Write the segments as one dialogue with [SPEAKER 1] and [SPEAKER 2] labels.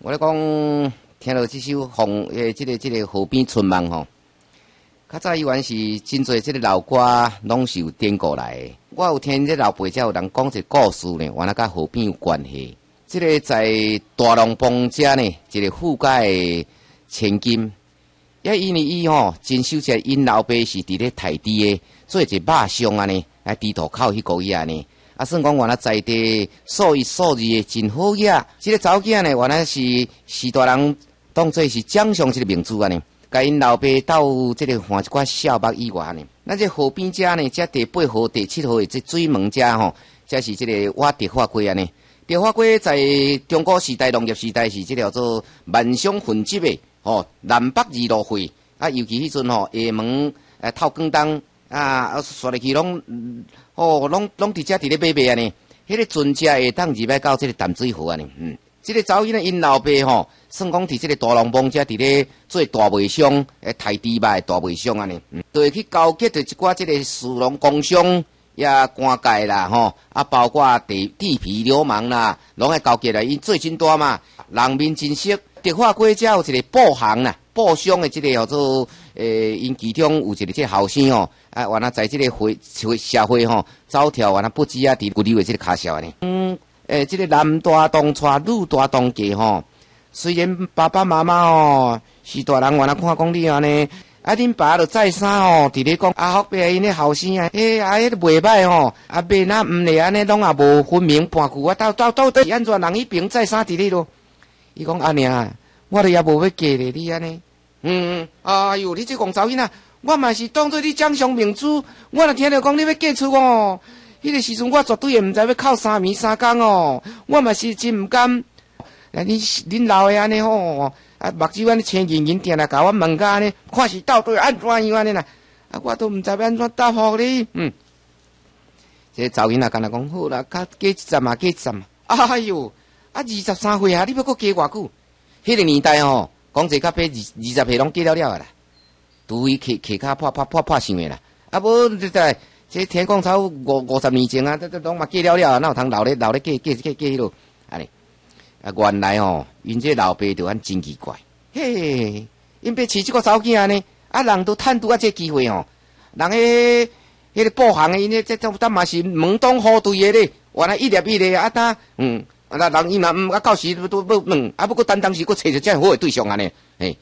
[SPEAKER 1] 我咧讲，听到这首这个河边春梦吼，较早以前是真侪这个老歌拢是有典故来的。我有听这老辈才有人讲一个故事呢，原来甲河边有关系。这个在大龙帮遮呢，一个富家的千金，因为伊吼真守只因老爸是伫咧台地的，做一肉商安尼，来地图口迄个安尼。啊，算讲原来在地数一数二的真好嘢。这个查某囝呢，原来是大人当做是掌上这个明珠安尼。甲因老爸到这个换一寡小目以外呢，咱这河边遮呢，这第8号、第7号的这水门遮吼，这是这个我迪化街安尼。迪化街在中国时代、农业时代是这叫做万商混集的吼，南北二路会啊，尤其迄阵吼下门透光灯啊，刷入去拢。拢伫遮伫咧买卖安尼，迄个船只会当入来到即个淡水河安尼，即个早因因老爸吼，算讲伫即个大龙帮遮伫咧做大卖商，台地卖大卖商安尼，就会去交结着一寡即个士农工商也官界啦吼，啊包括地痞流氓啦，拢会交结来，因做真大嘛，人民真惜。迪化街遮有一个布行啦，布商的即个叫做因其中有一个即个后生吼。啊，原来在这个社会吼，走跳原来不止啊，伫古里的这个卡小呢。这个男大当娶，女大当嫁吼。虽然爸爸妈妈哦是大人，原来看讲你安尼，啊，恁爸就再三吼，伫咧讲啊，后壁因咧后生啊，迄个袂歹吼，啊，袂那毋嚟安尼，拢也无分明半句啊，到底是安怎？人迄边再三伫咧咯。伊讲安尼啊，我哋也无要嫁咧，你安尼。哎呦，你这讲查囡仔。我嘛是当做你掌上明珠，我若听到讲你要嫁出哦，迄个时阵我绝对会毋知要靠3暝3工哦，我嘛是真毋甘。恁老的安尼吼，啊目睭安尼青圆圆，定来甲我问甲安尼，看是到底安怎样安尼啦？啊，我都毋知要安怎答复你。这查囡仔干那讲好啦，加一站嘛，加一站嘛。哎呦，啊23岁啊，你要搁加偌久？迄个年代吼，讲者较比20岁拢嫁了啦。除非客卡破想的啦，啊无这天讲超50年前啊，这拢嘛嫁了，哪有通留咧嫁迄落，安尼啊原来吼，因这老爸就安真奇怪，嘿，因要饲这个查某囝安尼，啊人都趁拄啊这机会吼，人迄个布行的因这嘛是门当户对的咧，原来一粒啊呾，啊人伊嘛啊到时都啊不过单时佫找着遮好的对象安尼，嘿。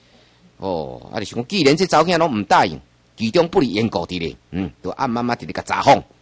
[SPEAKER 1] 啊！就是讲，既然这查某囝拢毋答应，其中不离缘故伫咧，就暗妈妈伫咧甲查封。